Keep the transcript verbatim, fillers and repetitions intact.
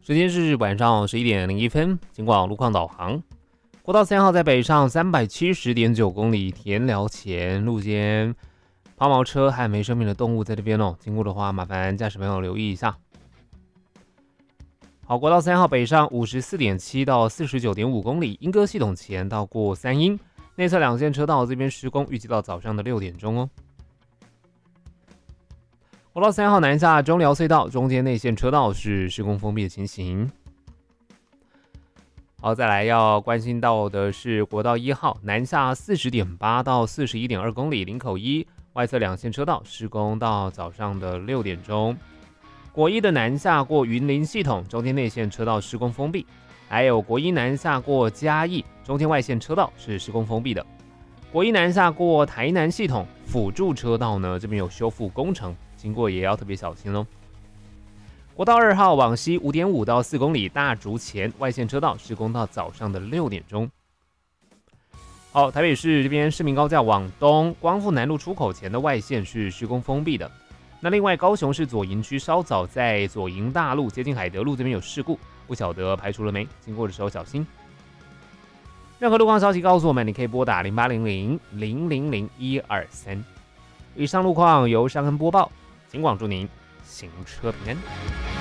时间是晚上十一点零一分，经过路况导航，国道三号在北上三百七十点九公里，田寮前路间抛锚车和没生命的动物在这边哦，经过的话麻烦驾驶朋友留意一下。好，国道三号北上五十四点七到四十九点五公里，莺歌系统前到过三莺，内侧两线车道这边施工，预计到早上的六点钟哦。国道三号南下中寮隧道中间内线车道是施工封闭的情形。好，再来要关心到的是国道一号南下四十点八到四十一点二公里，林口一外侧两线车道施工到早上的六点钟。国一的南下过云林系统中间内线车道施工封闭，还有国一南下过嘉义中间外线车道是施工封闭的。国一南下过台南系统辅助车道呢，这边有修复工程，经过也要特别小心哦。国道二号往西五点五到四公里，大竹前外线车道施工到早上的六点钟。好，台北市这边市民高架往东光复南路出口前的外线是施工封闭的。那另外高雄市左营区稍早在左营大路接近海德路这边有事故，不晓得排除了没，经过的时候小心。任何路况消息告诉我们，你可以拨打零八零零零零零一二三。以上路况由尚恩播报，警广祝您行车平安。